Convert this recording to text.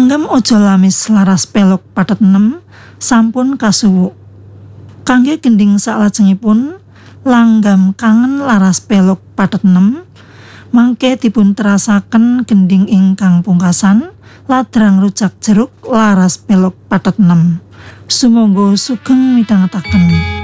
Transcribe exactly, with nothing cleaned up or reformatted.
Langgam ojo lamis laras pelok patet enem sampun kasuwuk. Kangge gending salajengipun langgam kangen laras pelok patet enem mangke dipun terasaken gending ingkang pungkasan ladrang rujak jeruk laras pelok patet enem. Sumangga sugeng midhangetaken.